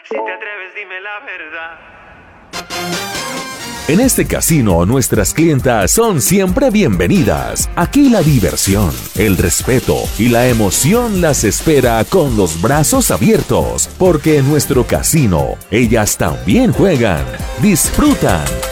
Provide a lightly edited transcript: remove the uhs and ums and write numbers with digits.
Si te atreves, dime la verdad. En este casino, nuestras clientas son siempre bienvenidas. Aquí la diversión, el respeto y la emoción las espera con los brazos abiertos, porque en nuestro casino, ellas también juegan, disfrutan